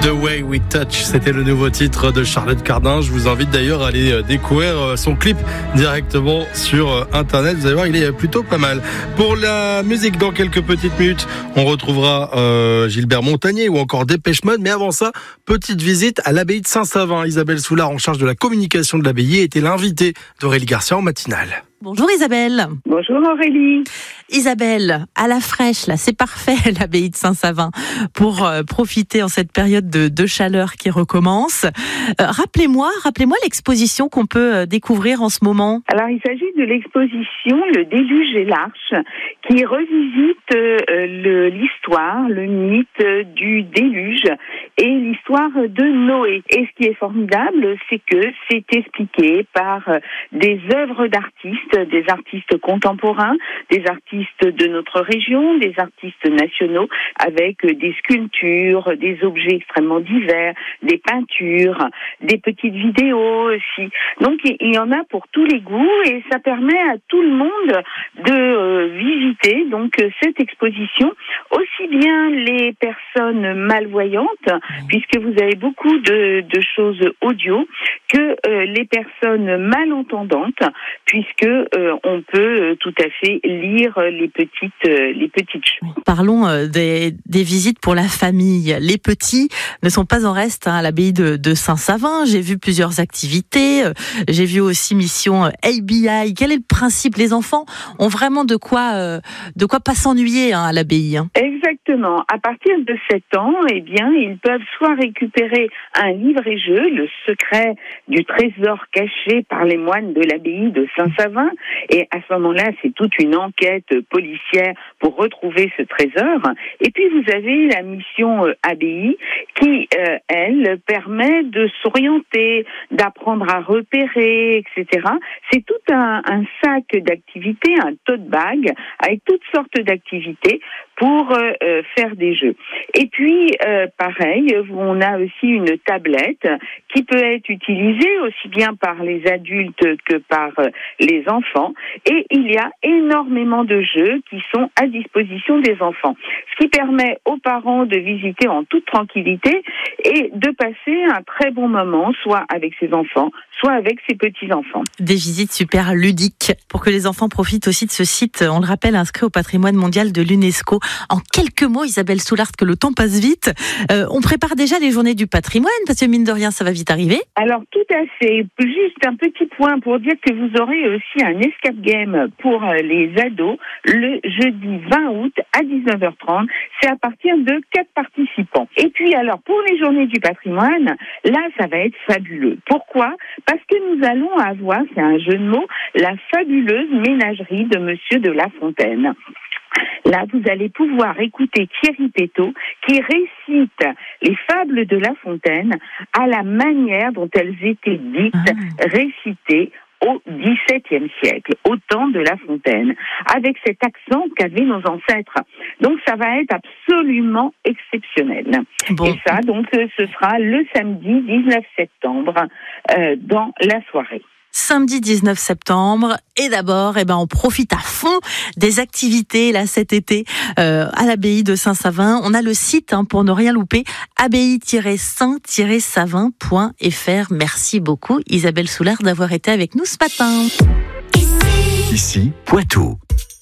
The Way We Touch, c'était le nouveau titre de Charlotte Cardin. Je vous invite d'ailleurs à aller découvrir son clip directement sur Internet. Vous allez voir, il est plutôt pas mal. Pour la musique, dans quelques petites minutes, on retrouvera Gilbert Montagnier ou encore Dépêche Mode. Mais avant ça, petite visite à l'abbaye de Saint-Savin. Isabelle Soulard, en charge de la communication de l'abbaye, était l'invitée d'Aurélie Garcia en matinale. Bonjour Isabelle. Bonjour Aurélie. Isabelle, à la fraîche, là, c'est parfait l'abbaye de Saint-Savin pour profiter en cette période de chaleur qui recommence. Rappelez-moi l'exposition qu'on peut découvrir en ce moment. Alors il s'agit de l'exposition Le Déluge et l'Arche qui revisite l'histoire, le mythe du déluge et l'histoire de Noé. Et ce qui est formidable, c'est que c'est expliqué par des œuvres d'artistes, des artistes contemporains, des artistes de notre région, des artistes nationaux, avec des sculptures, des objets extrêmement divers, des peintures, des petites vidéos aussi. Donc il y en a pour tous les goûts et ça permet à tout le monde de visiter donc cette exposition, aussi bien les personnes malvoyantes, puisque vous avez beaucoup de choses audio, que les personnes malentendantes, puisque on peut tout à fait lire les petites choses. Parlons des visites pour la famille. Les petits ne sont pas en reste à l'abbaye de Saint-Savin. J'ai vu plusieurs activités. J'ai vu aussi mission ABI. Quel est le principe? Les enfants ont vraiment de quoi pas s'ennuyer à l'abbaye. Exactement. À partir de 7 ans, ils peuvent soit récupérer un livre-et-jeu, Le secret du trésor caché par les moines de l'abbaye de Saint-Savin. Et à ce moment-là, c'est toute une enquête policière pour retrouver ce trésor. Et puis vous avez la mission ABI qui, elle, permet de s'orienter, d'apprendre à repérer, etc. C'est tout un sac d'activités, un tote bag avec toutes sortes d'activités pour faire des jeux. Et puis, pareil, on a aussi une tablette qui peut être utilisée aussi bien par les adultes que par les enfants. Et il y a énormément de jeux qui sont à disposition des enfants. Ce qui permet aux parents de visiter en toute tranquillité et de passer un très bon moment, soit avec ses enfants, soit avec ses petits-enfants. Des visites super ludiques pour que les enfants profitent aussi de ce site, on le rappelle, inscrit au patrimoine mondial de l'UNESCO. En quelques mots, Isabelle Soulard, que le temps passe vite, on prépare déjà les journées du patrimoine, parce que mine de rien, ça va vite arriver. Alors, tout à fait. Juste un petit point pour dire que vous aurez aussi un escape game pour les ados le jeudi 20 août à 19h30. C'est à partir de 4 participants. Et puis, alors, pour les journées du patrimoine, là, ça va être fabuleux. Pourquoi? Parce que nous allons avoir, c'est un jeu de mots, la fabuleuse ménagerie de Monsieur de La Fontaine. Là, vous allez pouvoir écouter Thierry Pétot qui récite les fables de La Fontaine à la manière dont elles étaient dites, récitées au XVIIe siècle, au temps de La Fontaine, avec cet accent qu'avaient nos ancêtres. Donc, ça va être absolument exceptionnel. Bon. Et ça, donc, ce sera le samedi 19 septembre dans la soirée. Samedi 19 septembre. Et d'abord, on profite à fond des activités là cet été à l'abbaye de Saint-Savin. On a le site pour ne rien louper, abbaye-saint-savin.fr. Merci beaucoup Isabelle Soulard d'avoir été avec nous ce matin. Ici, Poitou.